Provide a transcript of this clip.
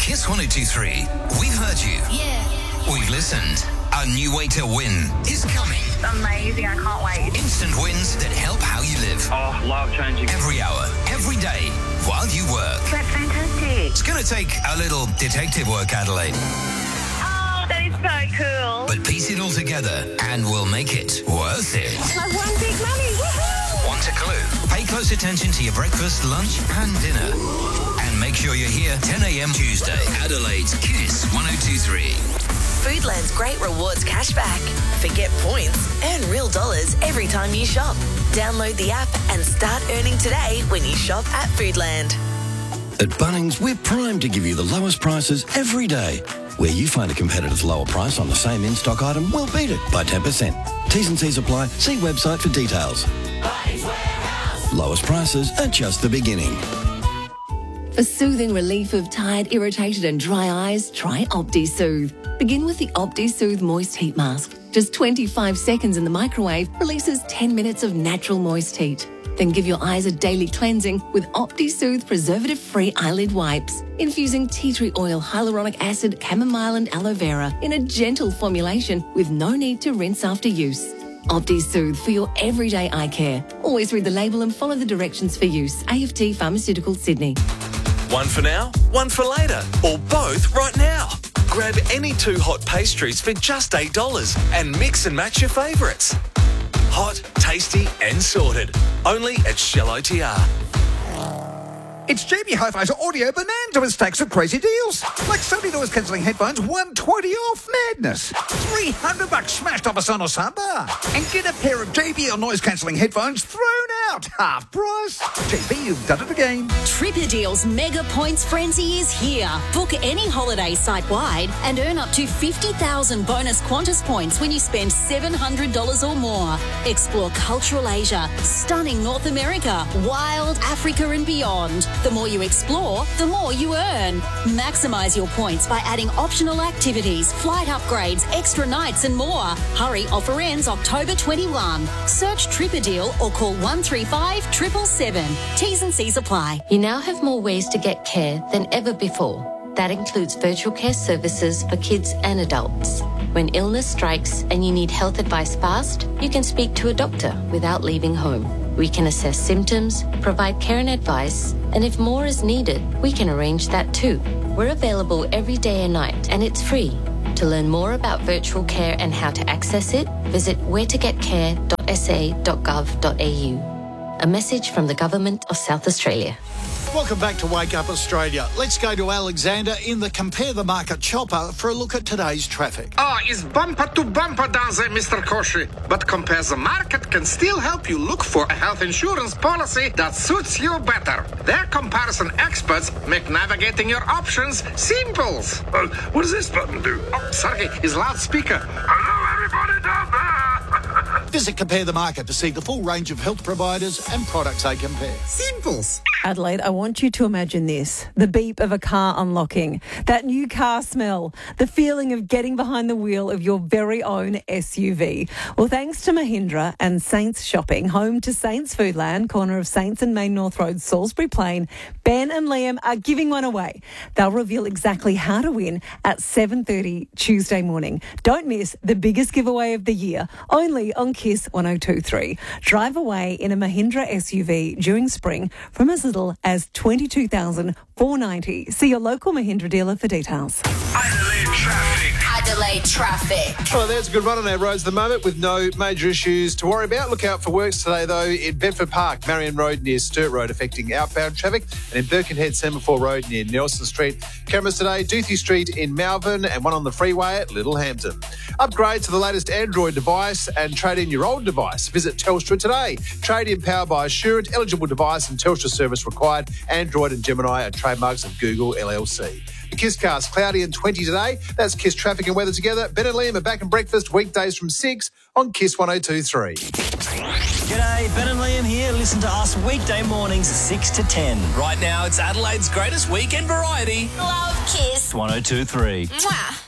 Kiss 1023, we've heard you. Yeah. We've listened. A new way to win is coming. Amazing, I can't wait. Instant wins that help how you live. Oh, life-changing. Every hour, every day, while you work. That's fantastic. It's going to take a little detective work, Adelaide. Oh, that is so cool. But piece it all together and we'll make it worth it. I've won big money. Woohoo! Want a clue? Pay close attention to your breakfast, lunch and dinner. And make sure you're here 10 a.m. Tuesday. Adelaide's Kiss 1023. Foodland's great rewards cashback. Forget points, earn real dollars every time you shop. Download the app and start earning today when you shop at Foodland. At Bunnings, we're primed to give you the lowest prices every day. Where you find a competitor's lower price on the same in-stock item, we'll beat it by 10%. T's and C's apply. See website for details. Bunnings Warehouse. Lowest prices are just the beginning. For soothing relief of tired, irritated and dry eyes, try OptiSoothe. Begin with the OptiSoothe Moist Heat Mask. Just 25 seconds in the microwave releases 10 minutes of natural moist heat. Then give your eyes a daily cleansing with OptiSoothe preservative-free eyelid wipes, infusing tea tree oil, hyaluronic acid, chamomile and aloe vera in a gentle formulation with no need to rinse after use. OptiSoothe for your everyday eye care. Always read the label and follow the directions for use. AFT Pharmaceuticals, Sydney. One for now, one for later, or both right now. Grab any two hot pastries for just $8 and mix and match your favourites. Hot, tasty and sorted. Only at Shell OTR. It's Jamie Hi-Fi's Audio Bonanza with stacks of crazy deals. Like Sony noise cancelling headphones, $120 off. Madness. $300 smashed off a Sonos soundbar. And get a pair of JBL noise cancelling headphones thrown out. Half price. JB, you've done it again. Tripperdeal's Mega Points Frenzy is here. Book any holiday site-wide and earn up to 50,000 bonus Qantas points when you spend $700 or more. Explore cultural Asia, stunning North America, wild Africa and beyond. The more you explore, the more you earn. Maximise your points by adding optional activities, flight upgrades, extra nights and more. Hurry, offer ends October 21. Search Tripperdeal or call 135 777. T's and C's apply. You now have more ways to get care than ever before. That includes virtual care services for kids and adults. When illness strikes and you need health advice fast, you can speak to a doctor without leaving home. We can assess symptoms, provide care and advice, and if more is needed, we can arrange that too. We're available every day and night, and it's free. To learn more about virtual care and how to access it, visit wheretogetcare.sa.gov.au. A message from the Government of South Australia. Welcome back to Wake Up Australia. Let's go to Alexander in the Compare the Market chopper for a look at today's traffic. It's bumper to bumper down there, Mr. Koshi. But Compare the Market can still help you look for a health insurance policy that suits you better. Their comparison experts make navigating your options simple. What does this button do? Oh, sorry, his loudspeaker. Hello, everybody down there. Visit Compare the Market to see the full range of health providers and products they compare. Simples. Adelaide, I want you to imagine this. The beep of a car unlocking, that new car smell, the feeling of getting behind the wheel of your very own SUV. Well, thanks to Mahindra and Saints Shopping, home to Saints Foodland, corner of Saints and Main North Road, Salisbury Plain, Ben and Liam are giving one away. They'll reveal exactly how to win at 7:30 Tuesday morning. Don't miss the biggest giveaway of the year, only on Kiss 1023. Drive away in a Mahindra SUV during spring from as little as $22,490. See your local Mahindra dealer for details. Adelaide traffic. Well, there's a good run on our roads at the moment with no major issues to worry about. Look out for works today, though, in Bedford Park, Marion Road near Sturt Road, affecting outbound traffic, and in Birkenhead, Semaphore Road near Nelson Street. Cameras today, Duthie Street in Malvern, and one on the freeway at Littlehampton. Upgrade to the latest Android device and trade in your old device. Visit Telstra today. Trade in powered by Assurant, eligible device and Telstra service required. Android and Gemini are trademarks of Google LLC. The Kiss Cast, cloudy and 20 today. That's Kiss traffic and weather together. Ben and Liam are back in breakfast weekdays from 6 on Kiss 1023. G'day, Ben and Liam here. Listen to us weekday mornings 6 to 10. Right now, it's Adelaide's greatest weekend variety. Love Kiss. 1023. Mwah.